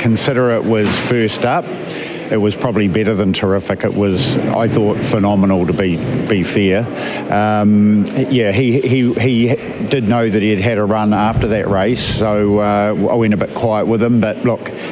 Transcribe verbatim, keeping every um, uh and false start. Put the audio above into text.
consider it was first up. It was probably better than terrific. It was, I thought, phenomenal to be be fair. Um, yeah, he, he he did know that he had had a run after that race, so uh, I went a bit quiet with him. But look,